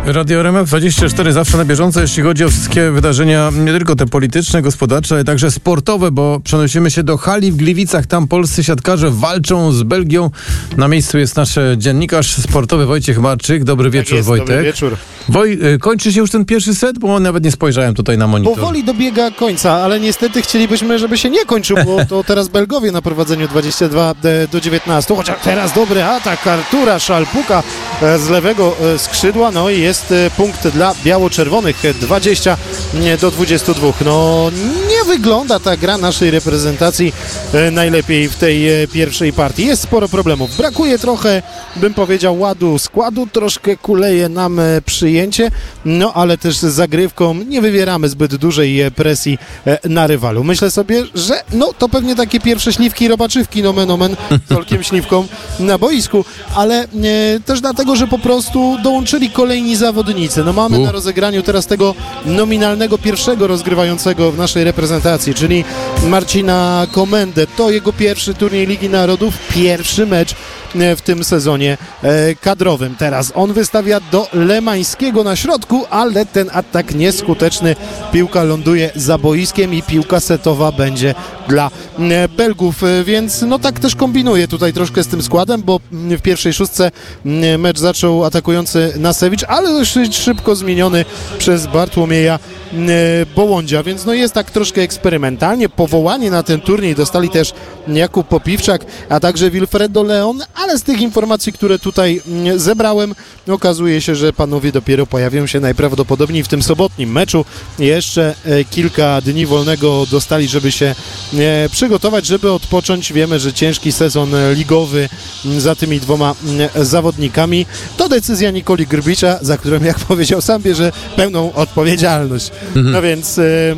Radio RMF 24 zawsze na bieżąco, jeśli chodzi o wszystkie wydarzenia, nie tylko te polityczne, gospodarcze, ale także sportowe, bo przenosimy się do hali w Gliwicach. Tam polscy siatkarze walczą z Belgią. Na miejscu jest nasz dziennikarz sportowy Wojciech Marczyk. Dobry wieczór, jest, Wojtek. Dobry wieczór. Kończy się już ten pierwszy set, bo nawet nie spojrzałem tutaj na monitor. Powoli dobiega końca, ale niestety chcielibyśmy, żeby się nie kończył, bo to teraz Belgowie na prowadzeniu 22-19. Chociaż teraz dobry atak Artura Szalpuka z lewego skrzydła. No i jest punkt dla biało-czerwonych. 20-22. No nie wygląda ta gra naszej reprezentacji najlepiej w tej pierwszej partii. Jest sporo problemów. Brakuje trochę, bym powiedział, ładu składu. Troszkę kuleje nam przyjęcie, no ale też z zagrywką nie wywieramy zbyt dużej presji na rywalu. Myślę sobie, że no to pewnie takie pierwsze śliwki i robaczywki, nomen omen, z Olkiem Śliwką na boisku, ale też dlatego, że po prostu dołączyli kolejni zawodnicy. No mamy na rozegraniu teraz tego nominalnego pierwszego rozgrywającego w naszej reprezentacji, czyli Marcina Komendę. To jego pierwszy turniej Ligi Narodów, pierwszy mecz w tym sezonie kadrowym. Teraz on wystawia do Lemańskiego na środku, ale ten atak nieskuteczny. Piłka ląduje za boiskiem i piłka setowa będzie dla Belgów, więc no tak też kombinuje tutaj troszkę z tym składem, bo w pierwszej szóstce mecz zaczął atakujący Nasewicz, ale dość szybko zmieniony przez Bartłomieja Bołądzia, więc no jest tak troszkę eksperymentalnie. Powołanie na ten turniej dostali też Jakub Popiwczak, a także Wilfredo Leon, ale z tych informacji, które tutaj zebrałem, okazuje się, że panowie dopiero pojawią się najprawdopodobniej w tym sobotnim meczu. Jeszcze kilka dni wolnego dostali, żeby się przygotować, żeby odpocząć. Wiemy, że ciężki sezon ligowy za tymi dwoma zawodnikami. To decyzja Nikoli Grbicza, za którą, jak powiedział, sam bierze pełną odpowiedzialność. No więc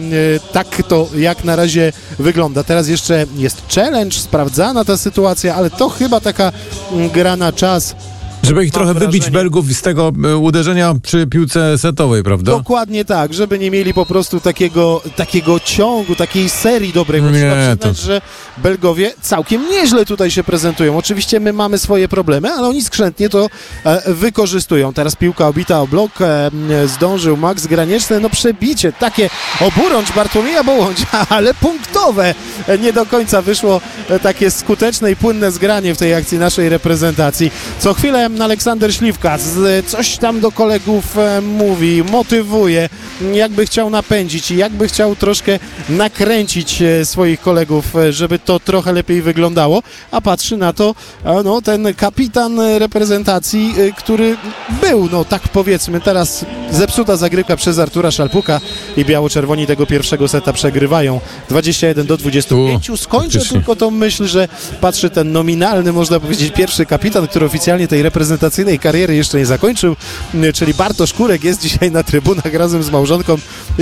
tak to jak na razie wygląda. Teraz jeszcze jest challenge, sprawdzana ta sytuacja, ale to chyba taka gra na czas. Żeby ich trochę wybić Belgów z tego uderzenia przy piłce setowej, prawda? Dokładnie tak, żeby nie mieli po prostu takiego ciągu, takiej serii dobrej. Trzeba przyznać, że Belgowie całkiem nieźle tutaj się prezentują. Oczywiście my mamy swoje problemy, ale oni skrzętnie to wykorzystują. Teraz piłka obita o blok, zdążył Max Granieczny, no przebicie, takie oburącz Bartłomieja Bołądzia, ale punktowe. Nie do końca wyszło takie skuteczne i płynne zgranie w tej akcji naszej reprezentacji. Co chwilę Aleksander Śliwka coś tam do kolegów mówi, motywuje, jakby chciał napędzić i jakby chciał troszkę nakręcić swoich kolegów, żeby to trochę lepiej wyglądało, a patrzy na to no, ten kapitan reprezentacji, który był, no tak powiedzmy, teraz zepsuta zagrywka przez Artura Szalpuka i biało-czerwoni tego pierwszego seta przegrywają 21-25. Skończę tylko tą myśl, że patrzy ten nominalny, można powiedzieć, pierwszy kapitan, który oficjalnie tej reprezentacyjnej kariery jeszcze nie zakończył, czyli Bartosz Kurek jest dzisiaj na trybunach razem z małżonką